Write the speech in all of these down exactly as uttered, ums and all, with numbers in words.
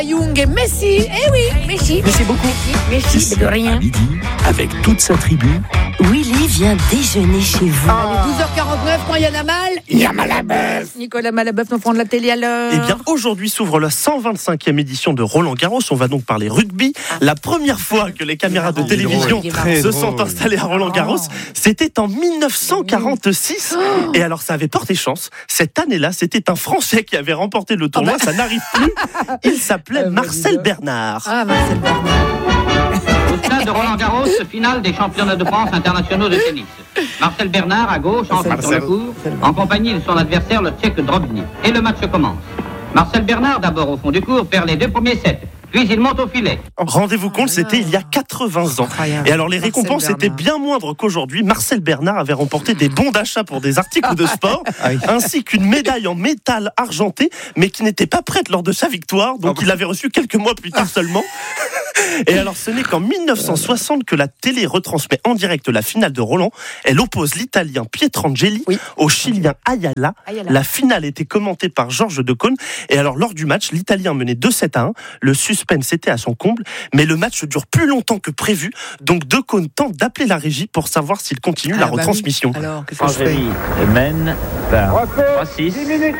Young et Messi, eh oui, Messi, merci beaucoup, Messi, Messi de rien. À midi, avec toute sa tribu, Willy vient déjeuner chez vous. Allez, douze heures quarante-neuf, quand il y en a mal, il y a Malabeuf. Nicolas Malabeuf, nous ferons de la télé à l'heure. Eh bien, aujourd'hui s'ouvre la cent vingt-cinquième édition de Roland Garros. On va donc parler rugby. La première fois que les caméras de télévision se sont installées à Roland Garros, c'était en dix-neuf cent quarante-six. Et alors, ça avait porté chance. Cette année-là, c'était un Français qui avait remporté le tournoi. Ça n'arrive plus. Il s'appelait Marcel Bernard. Ah, Marcel Bernard. Au stade de Roland Garros, finale des championnats de France internationaux de tennis. Marcel Bernard à gauche entre sur le court, en compagnie de son adversaire le Tchèque Drobny. Et le match commence. Marcel Bernard, d'abord au fond du court, perd les deux premiers sets. Puis il monte au filet. Rendez-vous compte, c'était il y a quatre-vingts ans. Et alors les récompenses étaient bien moindres qu'aujourd'hui. Marcel Bernard avait remporté des bons d'achat pour des articles de sport, ainsi qu'une médaille en métal argenté, mais qui n'était pas prête lors de sa victoire. Donc il l'avait reçue quelques mois plus tard seulement. Et alors ce n'est qu'en dix-neuf cent soixante que la télé retransmet en direct la finale de Roland. Elle oppose l'Italien Pietrangeli oui. au Chilien Ayala. Ayala. La finale était commentée par Georges Decaune. Et alors lors du match, l'Italien menait deux sept à un. Le suspense était à son comble, mais le match dure plus longtemps que prévu. Donc Decaune tente d'appeler la régie pour savoir s'il continue ah, la bah retransmission. Oui. Alors, qu'est-ce que je fais ? mène par trois six,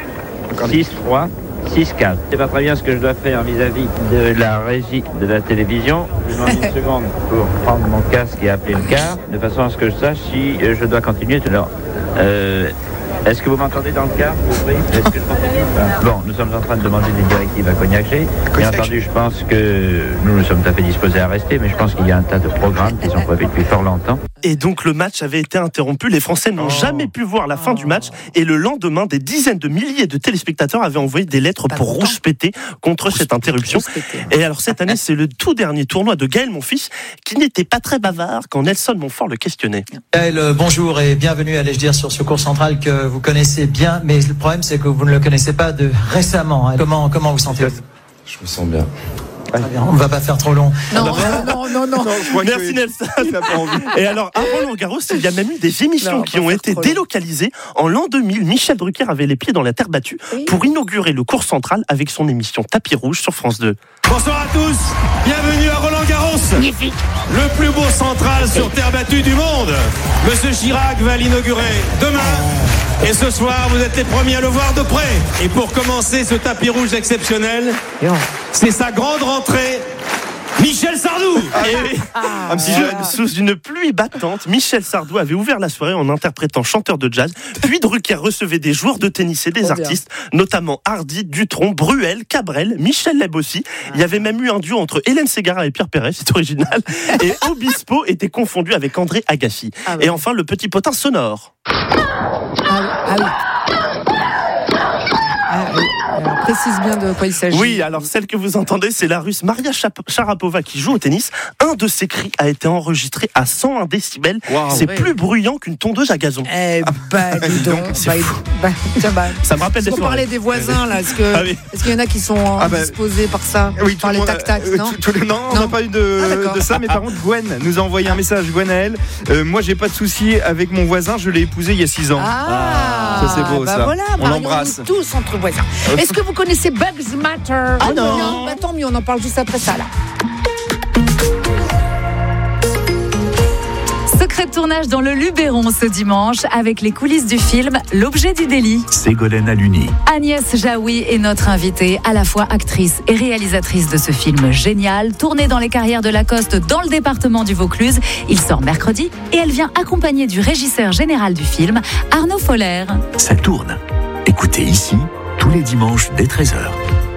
six trois. six quatre. Je ne sais pas très bien ce que je dois faire vis-à-vis de la régie de la télévision. Je demande une seconde pour prendre mon casque et appeler le quart, de façon à ce que je sache si je dois continuer tout à l'heure. Euh, est-ce que vous m'entendez dans le quart ? Est-ce que je continue ? Bon, nous sommes en train de demander des directives à Cognac-G. Bien entendu, je pense que nous nous sommes tout à fait disposés à rester, mais je pense qu'il y a un tas de programmes qui sont prévus depuis fort longtemps. Et donc le match avait été interrompu. Les Français n'ont oh. jamais pu voir la fin oh. du match. Et le lendemain, des dizaines de milliers de téléspectateurs avaient envoyé des lettres pas pour rouge péter contre rouge cette interruption. Et alors cette année, c'est le tout dernier tournoi de Gaël Monfils, qui n'était pas très bavard quand Nelson Montfort le questionnait. Gaël, euh, bonjour et bienvenue, allais-je dire, sur ce cours central que vous connaissez bien. Mais le problème, c'est que vous ne le connaissez pas de récemment. Hein. Comment, comment vous sentez-vous ? Je me sens bien. Bien, on ne va pas faire trop long. Non, non, non, non. non. non Merci Nelson. Et alors, à Roland Garros, il y a même eu des émissions non, qui ont été délocalisées. En l'an deux mille, Michel Drucker avait les pieds dans la terre battue oui. pour inaugurer le cours central avec son émission Tapis Rouge sur France deux. Bonsoir à tous, bienvenue à Roland Garros. Magnifique. Le plus beau central sur terre battue du monde. Monsieur Chirac va l'inaugurer demain. Et ce soir, vous êtes les premiers à le voir de près. Et pour commencer ce tapis rouge exceptionnel, c'est sa grande rentrée, Michel Sardou. Et ah, je, sous une pluie battante, Michel Sardou avait ouvert la soirée en interprétant chanteur de jazz. Puis Drucker recevait des joueurs de tennis et des oh artistes, bien. notamment Hardy, Dutronc, Bruel, Cabrel, Michel Leb aussi. Ah. Il y avait même eu un duo entre Hélène Ségara et Pierre Perret, c'est original. Et Obispo était confondu avec André Agassi. Ah, ouais. Et enfin, le petit potin sonore. Ah, ah oui. Ah, oui. Alors, précise bien de quoi il s'agit. Oui, alors celle que vous entendez, c'est la Russe Maria Sharapova qui joue au tennis. Un de ses cris a été enregistré à cent un décibels. Wow. C'est oui. plus bruyant qu'une tondeuse à gazon. Eh ben, dis donc. bah, bah, tiens, bah, ça me rappelle des soirées. On parlait des voisins, là. Est-ce, que, ah, oui. est-ce qu'il y en a qui sont ah, bah, disposés par ça oui, par les tac-tac, euh, non tout, tout, Non, on n'a pas eu de, ah, de ça, mais par contre, Gwen nous a envoyé un message. Gwen à elle. Euh, moi, j'ai pas de souci avec mon voisin, je l'ai épousé il y a six ans. Ah, ah ça, c'est beau, bah ça. Voilà, on l'embrasse. Tous entre voisins. Est-ce que vous connaissez Bugs Matter? Ah non, non. Bah, tant mieux, on en parle juste après ça là. Secret de tournage dans le Luberon ce dimanche avec les coulisses du film L'objet du délit. Ségolène Aluni. Agnès Jaoui est notre invitée, à la fois actrice et réalisatrice de ce film génial, tourné dans les carrières de Lacoste dans le département du Vaucluse. Il sort mercredi et elle vient accompagnée du régisseur général du film, Arnaud Foller. Ça tourne. Écoutez ici, tous les dimanches dès treize heures.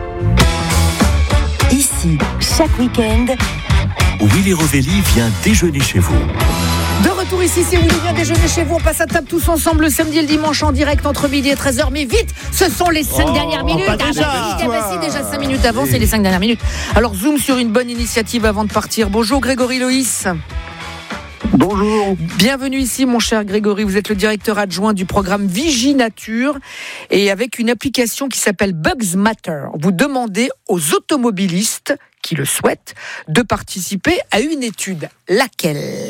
Ici, chaque week-end, Willy Rovelli vient déjeuner chez vous. De retour ici, c'est Willy vient déjeuner chez vous. On passe à table tous ensemble le samedi et le dimanche en direct entre midi et treize heures. Mais vite, ce sont les cinq oh, dernières minutes. Ah, déjà. Ah, bah, bah, si, déjà cinq minutes avant, c'est les cinq dernières minutes. Alors, zoom sur une bonne initiative avant de partir. Bonjour Grégory Loïs. Bonjour. Bienvenue ici, mon cher Grégory. Vous êtes le directeur adjoint du programme Viginature et avec une application qui s'appelle Bugs Matter. Vous demandez aux automobilistes qui le souhaitent de participer à une étude. Laquelle ?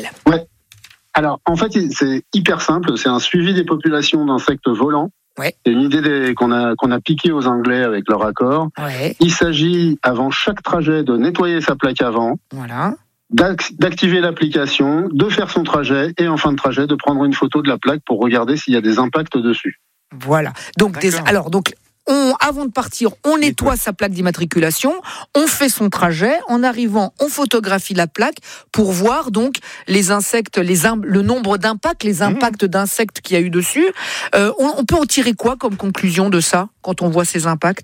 Ouais. Alors, en fait, c'est hyper simple. C'est un suivi des populations d'insectes volants Ouais. C'est une idée des, qu'on a qu'on a piquée aux Anglais avec leur accord. Ouais. Il s'agit avant chaque trajet de nettoyer sa plaque avant. Voilà. D'activer l'application, de faire son trajet et en fin de trajet de prendre une photo de la plaque pour regarder s'il y a des impacts dessus. Voilà. Donc des, alors donc on, avant de partir, on nettoie sa plaque d'immatriculation, on fait son trajet. En arrivant, on photographie la plaque pour voir donc les insectes, les le nombre d'impacts, les impacts mmh. d'insectes qu'il y a eu dessus. Euh, on, on peut en tirer quoi comme conclusion de ça quand on voit ces impacts ?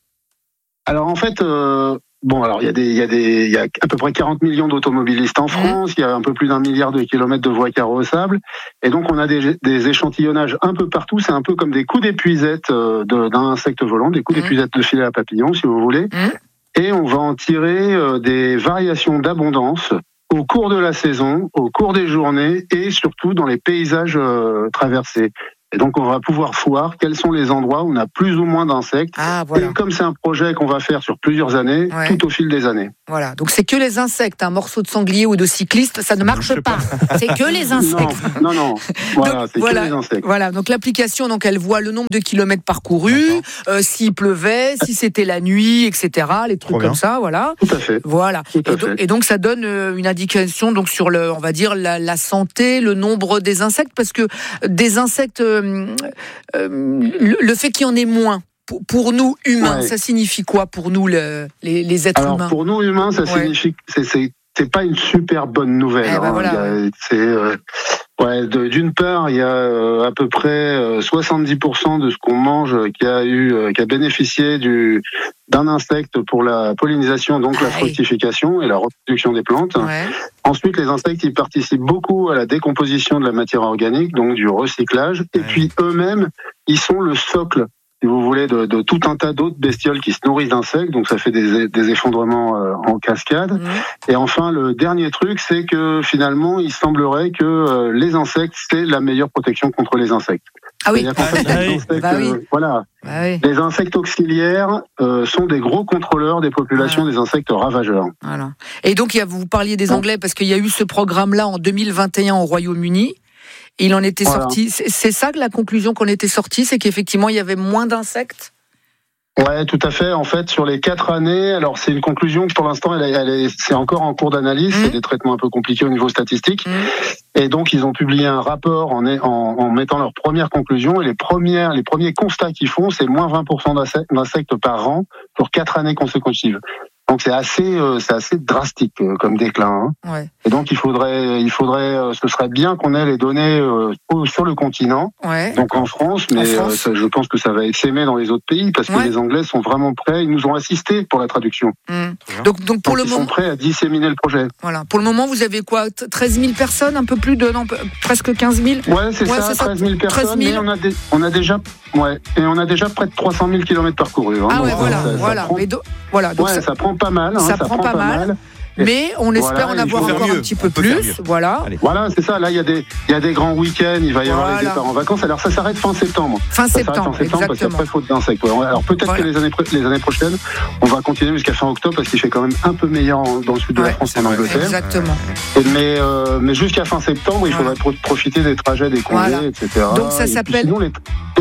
Alors en fait. Euh Bon, alors il y a des, il y a des, il y a à peu près quarante millions d'automobilistes en France. Il y a un peu plus d'un milliard de kilomètres de voies carrossables, et donc on a des, des échantillonnages un peu partout. C'est un peu comme des coups d'épuisette de, d'un insecte volant, des coups mmh. d'épuisette de filet à papillon, si vous voulez. Mmh. Et on va en tirer des variations d'abondance au cours de la saison, au cours des journées, et surtout dans les paysages traversés. Et donc, on va pouvoir voir quels sont les endroits où on a plus ou moins d'insectes. Ah, voilà. Et comme c'est un projet qu'on va faire sur plusieurs années, ouais. tout au fil des années. Voilà. Donc, c'est que les insectes. Un morceau de sanglier ou de cycliste, ça ne marche pas. pas. C'est que les insectes. Non, non, non. Voilà, donc, c'est voilà, que les insectes. Voilà. Donc, l'application, donc, elle voit le nombre de kilomètres parcourus, euh, s'il pleuvait, si c'était la nuit, et cetera. Les trucs comme ça, voilà. Tout à fait. Voilà. Tout à et, donc, fait. et donc, ça donne une indication, donc, sur le, on va dire, la, la santé, le nombre des insectes, parce que des insectes, euh, Euh, le, le fait qu'il y en ait moins pour, pour nous humains, ouais. ça signifie quoi pour nous le, les, les êtres Alors, humains ? Pour nous humains, ça ouais. signifie que c'est, c'est, c'est pas une super bonne nouvelle. Eh ben hein. voilà. il y a, c'est, euh, ouais, de, d'une part, il y a euh, à peu près euh, soixante-dix pour cent de ce qu'on mange qui a eu, euh, qui a bénéficié du d'un insecte pour la pollinisation, donc ah, la fructification et la reproduction des plantes. Ouais. Ensuite, les insectes, ils participent beaucoup à la décomposition de la matière organique, donc du recyclage. Ouais. Et puis eux-mêmes, ils sont le socle, si vous voulez, de, de tout un tas d'autres bestioles qui se nourrissent d'insectes. Donc ça fait des, des effondrements euh, en cascade. Mmh. Et enfin, le dernier truc, c'est que finalement, il semblerait que euh, les insectes, c'est la meilleure protection contre les insectes. Ah oui, en fait, ah les, oui. insectes, Bah oui. euh, voilà. Bah oui. Les insectes auxiliaires euh, sont des gros contrôleurs des populations voilà. des insectes ravageurs. Voilà. Et donc, il y a, vous parliez des Anglais parce qu'il y a eu ce programme-là en deux mille vingt et un au Royaume-Uni. Et il en était voilà. sorti. C'est, c'est ça que la conclusion qu'on était sorti, c'est qu'effectivement, il y avait moins d'insectes. Ouais, tout à fait. En fait, sur les quatre années, alors c'est une conclusion que pour l'instant, elle est, elle est, c'est encore en cours d'analyse. Mmh. C'est des traitements un peu compliqués au niveau statistique. Mmh. Et donc, ils ont publié un rapport en, en, en mettant leurs premières conclusions. Et les premières, les premiers constats qu'ils font, c'est moins vingt pour cent d'insectes par an pour quatre années consécutives. Donc c'est assez, euh, c'est assez drastique euh, comme déclin. Hein. Ouais. Et donc il faudrait, il faudrait, euh, ce serait bien qu'on ait les données euh, sur le continent, ouais. donc en France, mais en France. Euh, ça, je pense que ça va s'aimer dans les autres pays parce ouais. que les Anglais sont vraiment prêts. Ils nous ont assistés pour la traduction. Mmh. Donc, donc pour donc, le ils moment, sont prêts à disséminer le projet. Voilà. Pour le moment, vous avez quoi, treize mille personnes, un peu plus de, non, presque quinze mille. Ouais, c'est ouais, ça, c'est treize mille personnes. treize mille. Mais on a, des, on a déjà, ouais, et on a déjà près de trois cent mille kilomètres parcourus. Hein, ah ouais, donc, voilà, ça, voilà. Ça prend, do, voilà. Donc ouais, ça, ça prend pas mal. Hein, ça, ça prend, prend pas, pas mal. mal. Mais on espère voilà, en avoir encore mieux. un petit peu plus. Voilà. Allez. Voilà, c'est ça. Là, il y a des, il y a des grands week-ends. Il va y avoir voilà. les départs en vacances. Alors, ça s'arrête fin septembre. Fin ça septembre. Fin septembre parce qu'après, faute d'insectes. Ouais. Alors, peut-être voilà. que les années, les années prochaines, on va continuer jusqu'à fin octobre parce qu'il fait quand même un peu meilleur dans le sud de ouais, la France et en Angleterre. Exactement. Et, mais, euh, mais jusqu'à fin septembre, il faudrait voilà. profiter des trajets, des congés, voilà. et cetera. Donc, ça et s'appelle. Sinon, les...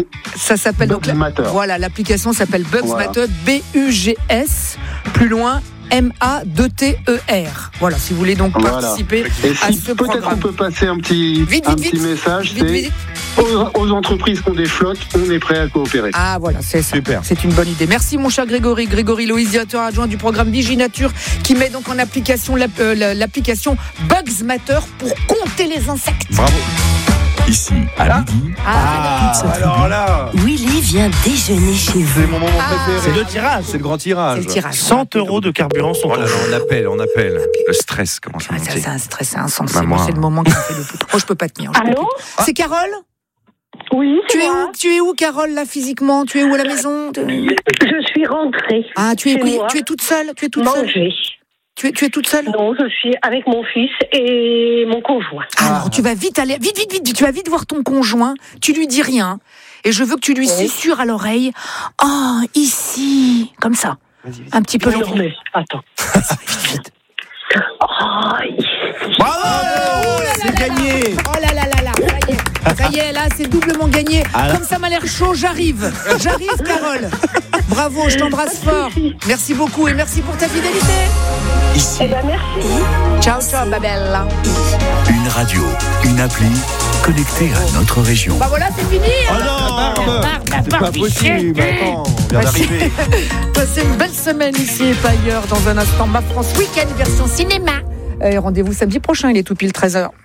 Ça s'appelle Bugs donc. Matter. Voilà, l'application s'appelle Bugs voilà. Matter. B U G S. Plus loin. M A D T E R. Voilà, si vous voulez donc voilà. participer et à si ce peut-être programme. On peut passer un petit, vite, un vite, petit vite. message, vite, c'est vite. Aux, aux entreprises qui ont des flottes, on est prêt à coopérer. Ah voilà, c'est ça. Super. C'est une bonne idée. Merci mon cher Grégory. Grégory Loïs, directeur adjoint du programme Viginature, qui met donc en application l'app, euh, l'application Bugs Matter pour compter les insectes. Bravo. Ici, à ah. midi. Ah, ah alors là Willy vient déjeuner chez vous. C'est mon moment ah. préféré. C'est le tirage. C'est le grand tirage. C'est le tirage. cent euros de carburant sont oh là là, on appelle, on appelle. Le stress commence à ah, monter. ça, c'est un stress insensé. Maman. C'est le moment qui me fait le plus. Oh, je peux pas tenir. Allô ah. C'est Carole ? Oui, c'est tu es moi. où, tu es où, Carole, là, physiquement ? Tu es où à la maison ? Je suis rentrée. Ah, tu es, oui, tu es toute seule ? Tu es toute Manger. seule ? Tu es, tu es toute seule ? Non, je suis avec mon fils et mon conjoint. Alors, ah. tu vas vite aller, vite, vite, vite, tu vas vite voir ton conjoint, tu lui dis rien, et je veux que tu lui oui. susurres à l'oreille, oh, ici, comme ça, vas-y, vas-y. Un petit peu long. Attends. Vite, vite. Oh, ici. Bravo, oh, c'est gagné. Oh là là là là, ça y est. Ça y est, là, c'est doublement gagné. Ah, Comme ça m'a l'air chaud, j'arrive. J'arrive, Carole. Bravo, je t'embrasse fort. Merci beaucoup et merci pour ta fidélité. Ici. Eh ben, merci. Ciao, ciao, ma belle. Une radio, une appli connectée à notre région. Bah voilà, c'est fini. Oh non, c'est pas possible. Attends, on vient d'arriver. Passez une belle semaine ici et pas ailleurs. Dans un instant, Ma France Week-end version cinéma. Euh, rendez-vous samedi prochain, il est tout pile treize heures.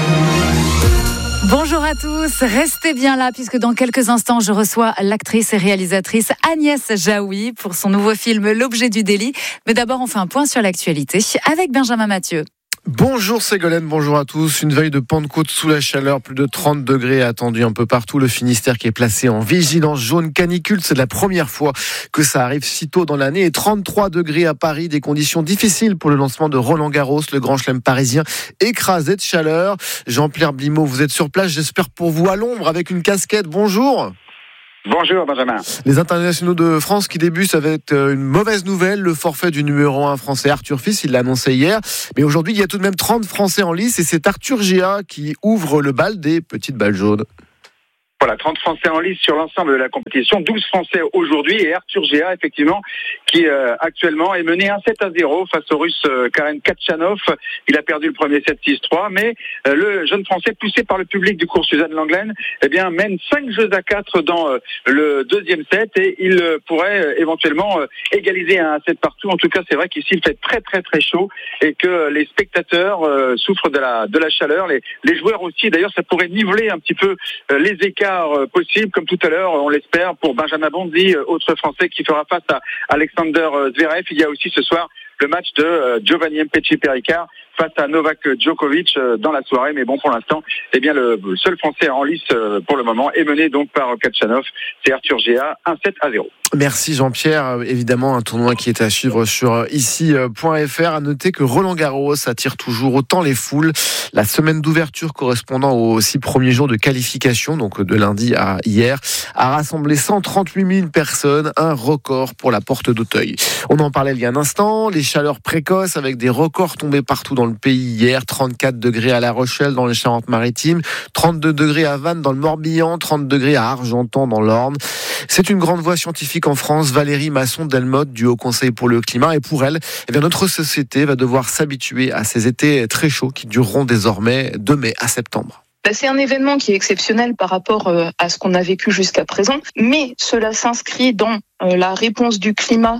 Bonjour à tous, restez bien là puisque dans quelques instants je reçois l'actrice et réalisatrice Agnès Jaoui pour son nouveau film L'objet du délit. Mais d'abord on fait un point sur l'actualité avec Benjamin Mathieu. Bonjour Ségolène, bonjour à tous. Une veille de Pentecôte sous la chaleur, plus de trente degrés attendus un peu partout. Le Finistère qui est placé en vigilance jaune canicule, c'est la première fois que ça arrive si tôt dans l'année. Et trente-trois degrés à Paris, des conditions difficiles pour le lancement de Roland Garros, le grand chelem parisien écrasé de chaleur. Jean-Pierre Blimaud, vous êtes sur place, j'espère pour vous à l'ombre avec une casquette. Bonjour. Bonjour Benjamin. Les internationaux de France qui débutent avec une mauvaise nouvelle, le forfait du numéro un français Arthur Fils, il l'a annoncé hier. Mais aujourd'hui, il y a tout de même trente Français en lice et c'est Arthur Géa qui ouvre le bal des petites balles jaunes. Voilà, trente Français en lice sur l'ensemble de la compétition, douze Français aujourd'hui et Arthur Géa, effectivement, qui euh, actuellement est mené un sept à zéro face au Russe euh, Karen Khachanov. Il a perdu le premier set six trois, mais euh, le jeune Français, poussé par le public du cours Suzanne Langlaine, eh bien, mène cinq jeux à quatre dans euh, le deuxième set et il euh, pourrait euh, éventuellement euh, égaliser un set partout. En tout cas, c'est vrai qu'ici, il fait très très très chaud et que les spectateurs euh, souffrent de la, de la chaleur. Les, les joueurs aussi, d'ailleurs, ça pourrait niveler un petit peu euh, les écarts possible, comme tout à l'heure, on l'espère, pour Benjamin Bonzi, autre Français qui fera face à Alexander Zverev. Il y a aussi ce soir le match de Giovanni Mpetshi Perricard face à Novak Djokovic dans la soirée. Mais bon, pour l'instant, eh bien, le seul Français en lice pour le moment est mené donc par Khachanov. C'est Arthur Géa, un sept à zéro. Merci Jean-Pierre. Évidemment, un tournoi qui est à suivre sur ici point f r. À noter que Roland Garros attire toujours autant les foules. La semaine d'ouverture correspondant aux six premiers jours de qualification, donc de lundi à hier, a rassemblé cent trente-huit mille personnes, un record pour la porte d'Auteuil. On en parlait il y a un instant, les chaleurs précoces avec des records tombés partout dans le pays hier, trente-quatre degrés à La Rochelle dans les Charentes-Maritimes, trente-deux degrés à Vannes dans le Morbihan, trente degrés à Argentan dans l'Orne. C'est une grande voix scientifique en France, Valérie Masson-Delmotte du Haut Conseil pour le climat, et pour elle, eh bien, notre société va devoir s'habituer à ces étés très chauds qui dureront désormais de mai à septembre. C'est un événement qui est exceptionnel par rapport à ce qu'on a vécu jusqu'à présent, mais cela s'inscrit dans la réponse du climat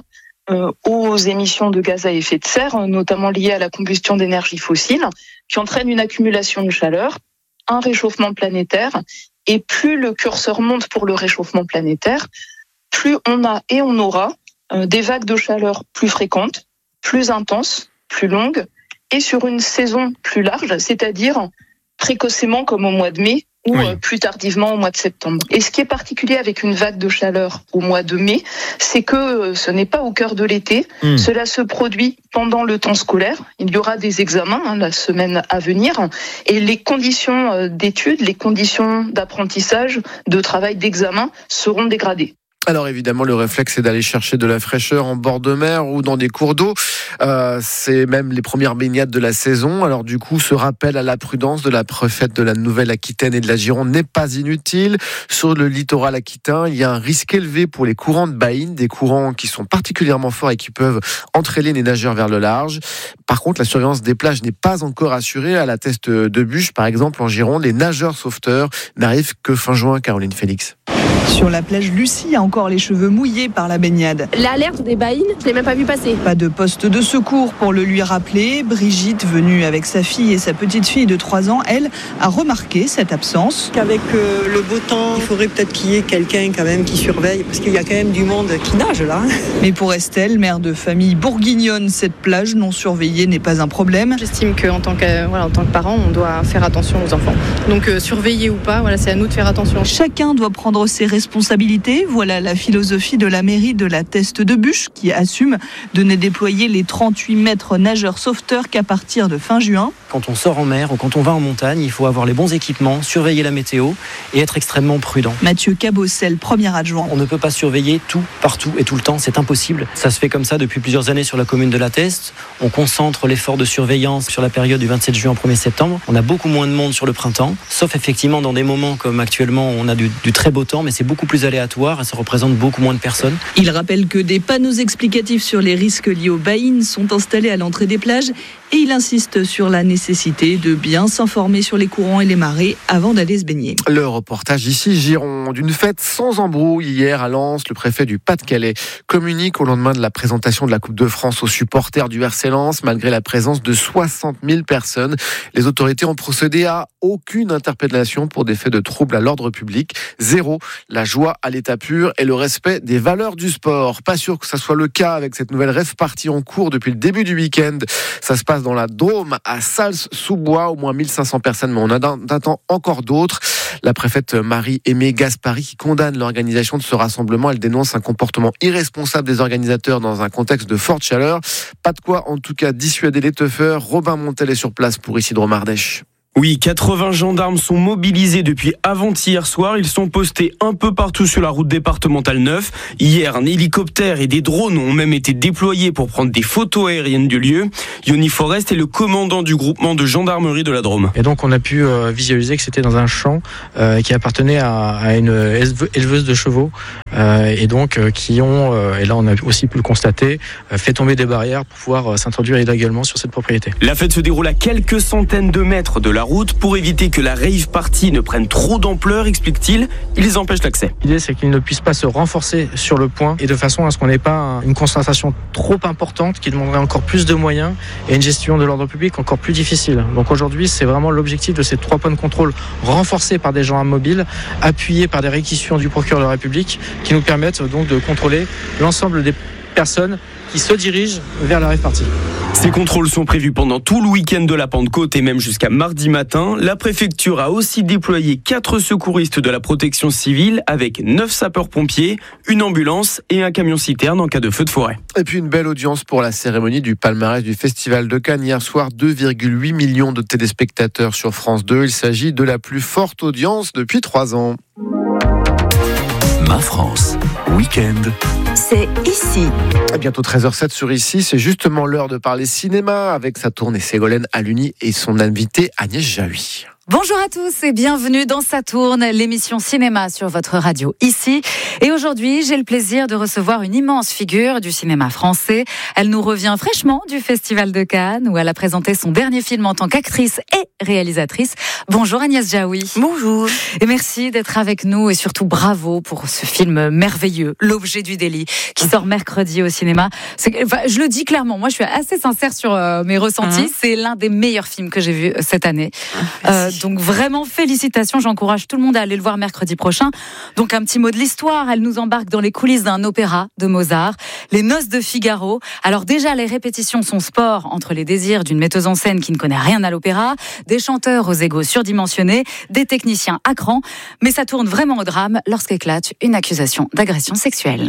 aux émissions de gaz à effet de serre, notamment liées à la combustion d'énergie fossile, qui entraîne une accumulation de chaleur, un réchauffement planétaire, et plus le curseur monte pour le réchauffement planétaire, plus on a et on aura des vagues de chaleur plus fréquentes, plus intenses, plus longues, et sur une saison plus large, c'est-à-dire précocement comme au mois de mai ou oui. plus tardivement au mois de septembre. Et ce qui est particulier avec une vague de chaleur au mois de mai, c'est que ce n'est pas au cœur de l'été, mmh. cela se produit pendant le temps scolaire. Il y aura des examens hein, la semaine à venir et les conditions d'études, les conditions d'apprentissage, de travail, d'examen seront dégradées. Alors évidemment, le réflexe, c'est d'aller chercher de la fraîcheur en bord de mer ou dans des cours d'eau. Euh, c'est même les premières baignades de la saison. Alors du coup, ce rappel à la prudence de la préfète de la Nouvelle-Aquitaine et de la Gironde n'est pas inutile. Sur le littoral aquitain, il y a un risque élevé pour les courants de baïne, des courants qui sont particulièrement forts et qui peuvent entraîner les nageurs vers le large. Par contre, la surveillance des plages n'est pas encore assurée. À la Teste de Buche, par exemple, en Gironde, les nageurs sauveteurs n'arrivent que fin juin, Caroline Félix. Sur la plage, Lucie a encore les cheveux mouillés par la baignade. L'alerte des baïnes, je ne l'ai même pas vu passer. Pas de poste de secours pour le lui rappeler. Brigitte, venue avec sa fille et sa petite fille de trois ans, elle, a remarqué cette absence. Qu'avec euh, le beau temps, il faudrait peut-être qu'il y ait quelqu'un quand même qui surveille, parce qu'il y a quand même du monde qui nage là. Mais pour Estelle, mère de famille bourguignonne, cette plage non surveillée n'est pas un problème. J'estime qu'en tant que, voilà, en tant que parent, on doit faire attention aux enfants. Donc euh, surveiller ou pas, voilà, c'est à nous de faire attention. Chacun doit prendre ses responsabilité. Voilà la philosophie de la mairie de la Teste de Buch qui assume de ne déployer les trente-huit maîtres nageurs sauveteurs qu'à partir de fin juin. Quand on sort en mer ou quand on va en montagne, il faut avoir les bons équipements, surveiller la météo et être extrêmement prudent. Mathieu Cabossel, premier adjoint. On ne peut pas surveiller tout, partout et tout le temps, c'est impossible. Ça se fait comme ça depuis plusieurs années sur la commune de la Teste. On concentre l'effort de surveillance sur la période du vingt-sept juin au premier septembre. On a beaucoup moins de monde sur le printemps, sauf effectivement dans des moments comme actuellement, on a du, du très beau temps, mais c'est beaucoup plus aléatoire et ça représente beaucoup moins de personnes. Il rappelle que des panneaux explicatifs sur les risques liés aux baïnes sont installés à l'entrée des plages et il insiste sur la nécessité de bien s'informer sur les courants et les marées avant d'aller se baigner. Le reportage ici, Gironde, d'une fête sans embrouille hier à Lens. Le préfet du Pas-de-Calais communique au lendemain de la présentation de la Coupe de France aux supporters du R C Lens, malgré la présence de soixante mille personnes. Les autorités ont procédé à aucune interpellation pour des faits de troubles à l'ordre public. Zéro. La joie à l'état pur et le respect des valeurs du sport. Pas sûr que ça soit le cas avec cette nouvelle rave party en cours depuis le début du week-end. Ça se passe dans la Drôme à Sals-sous-Bois, au moins mille cinq cents personnes, mais on attend encore d'autres. La préfète Marie-Aimée Gaspari qui condamne l'organisation de ce rassemblement. Elle dénonce un comportement irresponsable des organisateurs dans un contexte de forte chaleur. Pas de quoi en tout cas dissuader les teufeurs. Robin Montel est sur place pour Isidro Mardèche. Oui, quatre-vingts gendarmes sont mobilisés depuis avant-hier soir. Ils sont postés un peu partout sur la route départementale neuf. Hier, un hélicoptère et des drones ont même été déployés pour prendre des photos aériennes du lieu. Yoni Forest est le commandant du groupement de gendarmerie de la Drôme. Et donc, on a pu euh, visualiser que c'était dans un champ euh, qui appartenait à, à une éleveuse de chevaux euh, et donc euh, qui ont, euh, et là on a aussi pu le constater, euh, fait tomber des barrières pour pouvoir euh, s'introduire illégalement sur cette propriété. La fête se déroule à quelques centaines de mètres de la route pour éviter que la rave party ne prenne trop d'ampleur, explique-t-il. Ils empêchent l'accès. L'idée, c'est qu'ils ne puissent pas se renforcer sur le point et de façon à ce qu'on n'ait pas une concentration trop importante qui demanderait encore plus de moyens et une gestion de l'ordre public encore plus difficile. Donc aujourd'hui, c'est vraiment l'objectif de ces trois points de contrôle renforcés par des gens mobiles, appuyés par des réquisitions du procureur de la République qui nous permettent donc de contrôler l'ensemble des personnes qui se dirigent vers la rave party. Ces contrôles sont prévus pendant tout le week-end de la Pentecôte et même jusqu'à mardi matin. La préfecture a aussi déployé quatre secouristes de la protection civile avec neuf sapeurs-pompiers, une ambulance et un camion-citerne en cas de feu de forêt. Et puis une belle audience pour la cérémonie du palmarès du Festival de Cannes. Hier soir, deux virgule huit millions de téléspectateurs sur France deux. Il s'agit de la plus forte audience depuis trois ans. Ma France, week-end. C'est ici. À bientôt treize heures zéro sept sur Ici, c'est justement l'heure de parler cinéma avec sa tournée Ségolène Aluni et son invité Agnès Jaoui. Bonjour à tous et bienvenue dans Saturne, l'émission cinéma sur votre radio ici. Et aujourd'hui, j'ai le plaisir de recevoir une immense figure du cinéma français. Elle nous revient fraîchement du Festival de Cannes où elle a présenté son dernier film en tant qu'actrice et réalisatrice. Bonjour Agnès Jaoui. Bonjour. Et merci d'être avec nous et surtout bravo pour ce film merveilleux, L'objet du délit, qui sort mercredi au cinéma. C'est, enfin, je le dis clairement, moi je suis assez sincère sur euh, mes ressentis. Mmh. C'est l'un des meilleurs films que j'ai vu cette année. Euh, Donc vraiment félicitations, j'encourage tout le monde à aller le voir mercredi prochain. Donc un petit mot de l'histoire, elle nous embarque dans les coulisses d'un opéra de Mozart, Les Noces de Figaro. Alors déjà les répétitions sont sport entre les désirs d'une metteuse en scène qui ne connaît rien à l'opéra, des chanteurs aux égos surdimensionnés, des techniciens à cran, mais ça tourne vraiment au drame lorsqu'éclate une accusation d'agression sexuelle.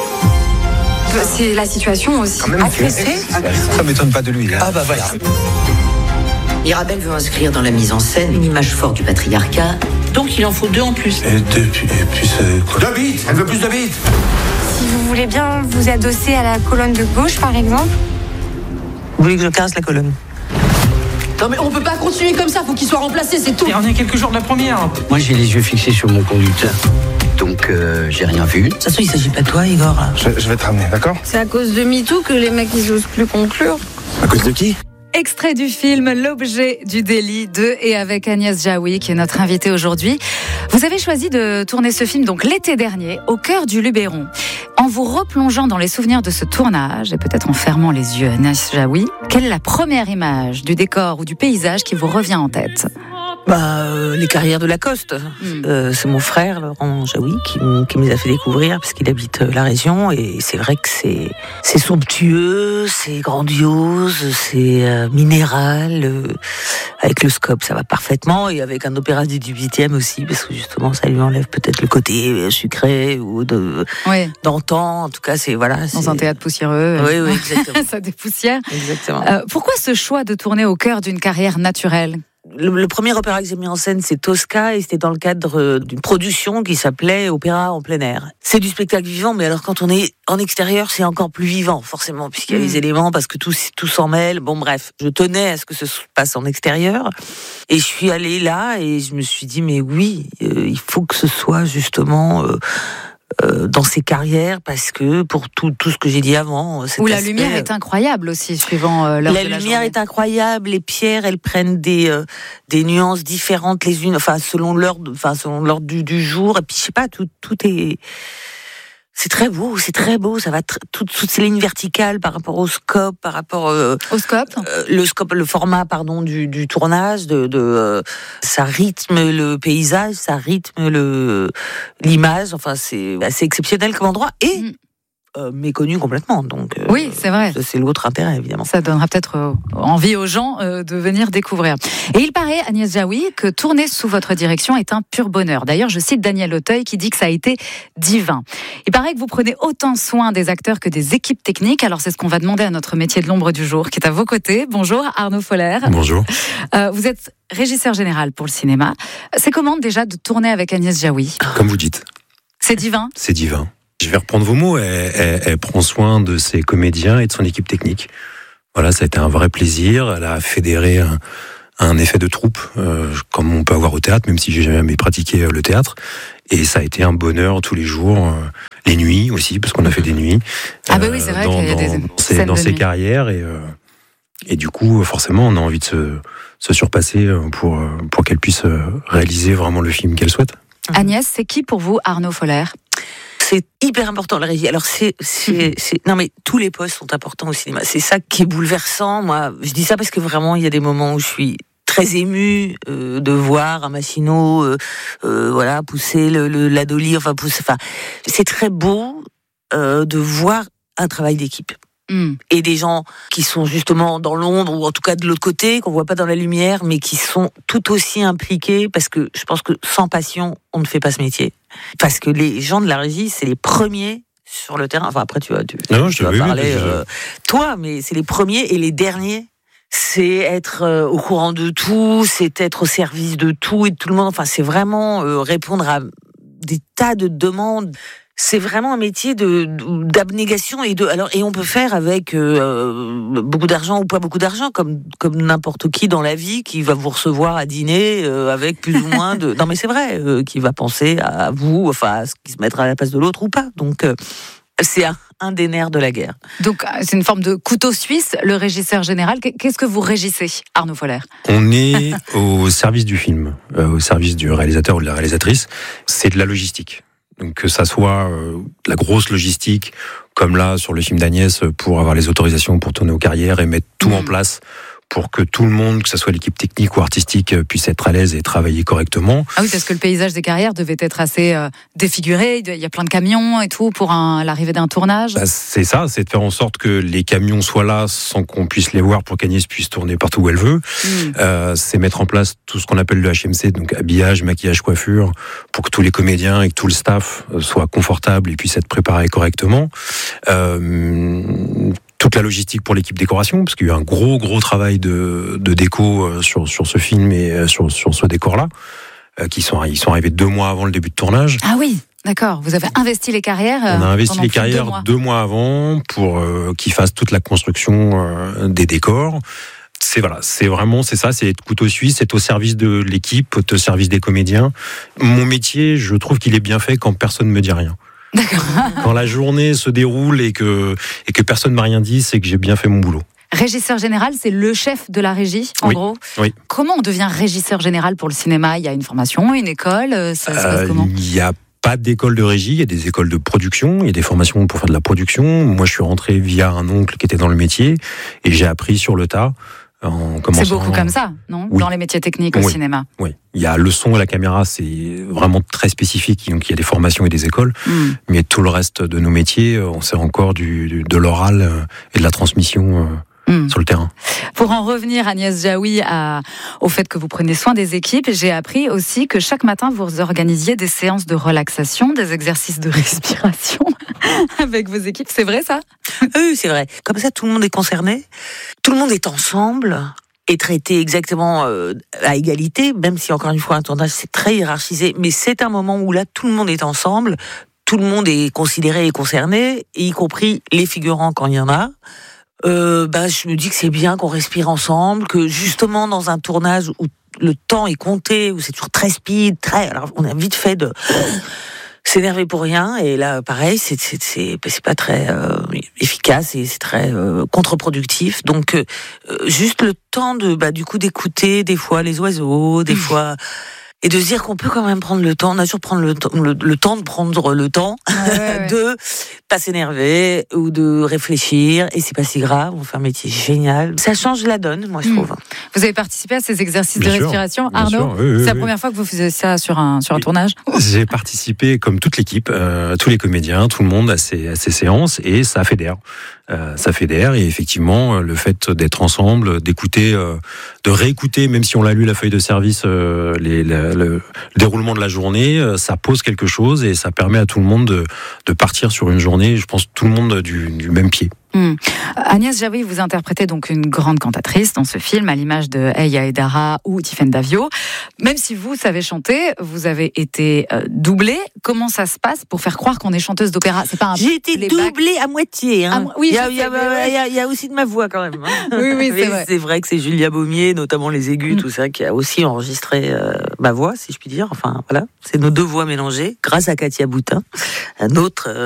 C'est la situation aussi agressée. Ça m'étonne pas de lui. Hein. Ah bah voilà. Mirabel veut inscrire dans la mise en scène une image forte du patriarcat, donc il en faut deux en plus. Et deux, puis, et puis c'est quoi ? Deux bites. Elle veut plus de bites. Si vous voulez bien vous adosser à la colonne de gauche, par exemple. Vous voulez que je casse la colonne ? Non mais on peut pas continuer comme ça, faut qu'il soit remplacé, c'est tout. Et on est quelques jours de la première. Moi j'ai les yeux fixés sur mon conducteur, donc euh, j'ai rien vu. De toute façon il s'agit pas de toi Igor. Je, je vais te ramener, d'accord ? C'est à cause de MeToo que les mecs ils osent plus conclure. À cause de qui ? Extrait du film L'objet du délit de et avec Agnès Jaoui qui est notre invitée aujourd'hui. Vous avez choisi de tourner ce film donc l'été dernier au cœur du Luberon. En vous replongeant dans les souvenirs de ce tournage et peut-être en fermant les yeux, Agnès Jaoui, quelle est la première image du décor ou du paysage qui vous revient en tête ? Bah, euh, les carrières de Lacoste. Mmh. Euh, c'est mon frère, Laurent Jaoui, qui, qui me les a fait découvrir parce qu'il habite la région. Et c'est vrai que c'est, c'est somptueux, c'est grandiose, c'est euh, minéral. Euh, avec le scope, ça va parfaitement, et avec un opéra du dix-huitième aussi, parce que justement, ça lui enlève peut-être le côté sucré ou de oui. d'antan. En tout cas, c'est voilà. Dans c'est... un théâtre poussiéreux. Oui, oui, exactement. Ça dépoussière. Exactement. Euh, pourquoi ce choix de tourner au cœur d'une carrière naturelle ? Le, le premier opéra que j'ai mis en scène, c'est Tosca, et c'était dans le cadre d'une production qui s'appelait Opéra en plein air. C'est du spectacle vivant, mais alors quand on est en extérieur, c'est encore plus vivant, forcément, puisqu'il y a mmh. les éléments, parce que tout, tout s'en mêle. Bon, bref, je tenais à ce que ce se passe en extérieur, et je suis allée là, et je me suis dit, mais oui, euh, il faut que ce soit justement... Euh, Euh, dans ses carrières, parce que pour tout, tout ce que j'ai dit avant... Où la aspect, lumière est incroyable aussi, suivant euh, l'heure la de la lumière journée. est incroyable, les pierres, elles prennent des, euh, des nuances différentes les unes, enfin, selon l'heure, enfin, selon l'heure du, du jour, et puis je sais pas, tout, tout est... C'est très beau, c'est très beau. Ça va tr- toutes, toutes ces lignes verticales par rapport au scope, par rapport euh, au scope, euh, le scope, le format, pardon, du, du tournage. De, de euh, ça rythme le paysage, ça rythme le l'image. Enfin, c'est assez exceptionnel comme endroit et mmh. euh, méconnu complètement. Donc euh, oui, c'est vrai. Ça, c'est l'autre intérêt, évidemment. Ça donnera peut-être euh, envie aux gens euh, de venir découvrir. Et il paraît, Agnès Jaoui, que tourner sous votre direction est un pur bonheur. D'ailleurs, je cite Daniel Auteuil qui dit que ça a été divin. Il paraît que vous prenez autant soin des acteurs que des équipes techniques. Alors, c'est ce qu'on va demander à notre métier de l'ombre du jour, qui est à vos côtés. Bonjour, Arnaud Foller. Bonjour. Euh, vous êtes régisseur général pour le cinéma. C'est comment déjà de tourner avec Agnès Jaoui ? Comme vous dites. C'est divin ? C'est divin. Je vais reprendre vos mots. Elle, elle, elle prend soin de ses comédiens et de son équipe technique. Voilà, ça a été un vrai plaisir. Elle a fédéré un, un effet de troupe, euh, comme on peut avoir au théâtre, même si j'ai jamais pratiqué le théâtre. Et ça a été un bonheur tous les jours, euh, les nuits aussi, parce qu'on a fait des nuits. Ah bah oui, c'est vrai dans, qu'il y a des dans ses, dans ses carrières et euh, et du coup, forcément, on a envie de se, se surpasser pour pour qu'elle puisse réaliser vraiment le film qu'elle souhaite. Agnès, c'est qui pour vous Arnaud Foller ? C'est hyper important la régie. Alors c'est, c'est, c'est, non mais tous les postes sont importants au cinéma. C'est ça qui est bouleversant. Moi, je dis ça parce que vraiment il y a des moments où je suis très émue euh, de voir un Massino, euh, euh, voilà, pousser le, le la Dolly, enfin pousser, enfin, c'est très beau euh, de voir un travail d'équipe. Mmh. Et des gens qui sont justement dans l'ombre, ou en tout cas de l'autre côté, qu'on voit pas dans la lumière, mais qui sont tout aussi impliqués, parce que je pense que sans passion, on ne fait pas ce métier. Parce que les gens de la régie, c'est les premiers sur le terrain. Enfin, après, tu vas, tu, non, tu vas parler, euh, toi, mais c'est les premiers et les derniers. C'est être euh, au courant de tout, c'est être au service de tout et de tout le monde. Enfin, c'est vraiment euh, répondre à des tas de demandes. C'est vraiment un métier de, d'abnégation et de alors et on peut faire avec euh, beaucoup d'argent ou pas beaucoup d'argent comme comme n'importe qui dans la vie qui va vous recevoir à dîner euh, avec plus ou moins de non mais c'est vrai euh, qui va penser à vous enfin à ce qui se mettra à la place de l'autre ou pas donc euh, c'est un, un des nerfs de la guerre. Donc c'est une forme de couteau suisse le régisseur général. Qu'est-ce que vous régissez Arnaud Foller ? On est au service du film, euh, au service du réalisateur ou de la réalisatrice. C'est de la logistique. Donc que ça soit euh, la grosse logistique, comme là sur le film d'Agnès, pour avoir les autorisations pour tourner aux carrières et mettre tout mmh. en place pour que tout le monde, que ce soit l'équipe technique ou artistique, puisse être à l'aise et travailler correctement. Ah oui, parce que le paysage des carrières devait être assez euh, défiguré, il y a plein de camions et tout pour un, l'arrivée d'un tournage. Bah, c'est ça, c'est de faire en sorte que les camions soient là sans qu'on puisse les voir pour qu'Agnès puisse tourner partout où elle veut. Mmh. Euh, c'est mettre en place tout ce qu'on appelle le H M C, donc habillage, maquillage, coiffure, pour que tous les comédiens et que tout le staff soient confortables et puissent être préparés correctement. Euh, toute la logistique pour l'équipe décoration, parce qu'il y a eu un gros gros travail de, de déco sur, sur ce film et sur, sur ce décor-là, euh, qui sont, ils sont arrivés deux mois avant le début de tournage. Ah oui, d'accord, vous avez investi les carrières On a investi les carrières deux mois. deux mois avant pour euh, qu'ils fassent toute la construction euh, des décors. C'est voilà, c'est vraiment c'est ça, c'est être couteau suisse, c'est au service de l'équipe, au service des comédiens. Mon métier, je trouve qu'il est bien fait quand personne ne me dit rien. D'accord. Quand la journée se déroule et que, et que personne ne m'a rien dit, c'est que j'ai bien fait mon boulot. Régisseur général, c'est le chef de la régie, en oui, gros. Oui. Comment on devient régisseur général pour le cinéma ? Il y a une formation, une école, ça se passe comment ? Il n'y a pas d'école de régie, il y a des écoles de production, il y a des formations pour faire de la production. Moi, je suis rentré via un oncle qui était dans le métier et j'ai appris sur le tas. En commençant... C'est beaucoup comme ça, non ? Oui. Dans les métiers techniques au oui. cinéma. Oui, il y a le son et la caméra, c'est vraiment très spécifique. Donc il y a des formations et des écoles, mm. mais tout le reste de nos métiers, on sait encore du, du de l'oral et de la transmission. mmh. sur le terrain. Pour en revenir, Agnès Jaoui, à, au fait que vous prenez soin des équipes, j'ai appris aussi que chaque matin, vous organisiez des séances de relaxation, des exercices de respiration avec vos équipes. C'est vrai, ça ? Oui, c'est vrai. Comme ça, tout le monde est concerné. Tout le monde est ensemble et traité exactement euh, à égalité, même si, encore une fois, un tournage, c'est très hiérarchisé. Mais c'est un moment où là, tout le monde est ensemble, tout le monde est considéré et concerné, y compris les figurants quand il y en a. Euh, bah, je me dis que c'est bien qu'on respire ensemble, que justement, dans un tournage où le temps est compté, où c'est toujours très speed, très... Alors, on a vite fait de... s'énerver pour rien, et là pareil c'est c'est c'est, c'est pas très euh, efficace et c'est très euh, contre-productif, donc euh, juste le temps de bah du coup d'écouter des fois les oiseaux, des fois, et de se dire qu'on peut quand même prendre le temps, on a toujours prendre le, le, le temps de prendre le temps ouais, ouais, de ouais. pas s'énerver ou de réfléchir, et c'est pas si grave, on fait un métier génial, ça change la donne, moi je trouve. Mmh. Vous avez participé à ces exercices bien de sûr, respiration, Arnaud sûr, oui, oui, c'est oui. la première fois que vous faisiez ça sur un, sur un tournage? J'ai participé, comme toute l'équipe, euh, tous les comédiens, tout le monde à ces, à ces séances, et ça fédère. Euh, ça fédère, et effectivement, le fait d'être ensemble, d'écouter, euh, de réécouter, même si on l'a lu la feuille de service, euh, les, la, le, le déroulement de la journée, euh, ça pose quelque chose et ça permet à tout le monde de, de partir sur une journée, je pense, tout le monde du, du même pied. Mmh. Agnès Jaoui, vous interprétez donc une grande cantatrice dans ce film, à l'image de Eya Edara ou Tiffaine Davio. Même si vous savez chanter, vous avez été euh, doublée. Comment ça se passe pour faire croire qu'on est chanteuse d'opéra? C'est pas un J'ai été doublée à moitié. Hein. À, oui, il y, a, il, y a, il, y a, il y a aussi de ma voix quand même. Hein. Oui, oui, c'est vrai. C'est vrai que c'est Julia Baumier, notamment les aigus, mmh. tout ça, qui a aussi enregistré euh, ma voix, si je puis dire. Enfin, voilà, c'est nos deux voix mélangées, grâce à Katia Boutin, un autre. Euh,